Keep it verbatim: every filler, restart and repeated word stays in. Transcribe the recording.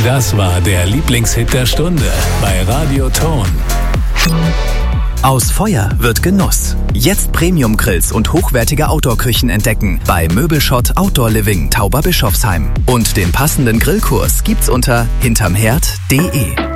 Das war der Lieblingshit der Stunde bei Radio Ton. Aus Feuer wird Genuss. Jetzt Premium-Grills und hochwertige Outdoor-Küchen entdecken bei Möbelschott Outdoor Living Tauberbischofsheim. Und den passenden Grillkurs gibt's unter hintermherd punkt de.